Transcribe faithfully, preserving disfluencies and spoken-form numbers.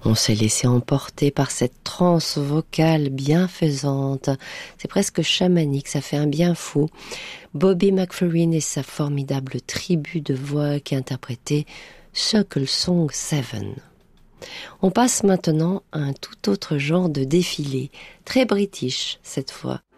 On s'est laissé emporter par cette transe vocale bienfaisante. C'est presque chamanique, ça fait un bien fou. Bobby McFerrin et sa formidable tribu de voix qui interprétait Circle Song sept. On passe maintenant à un tout autre genre de défilé, très british cette fois.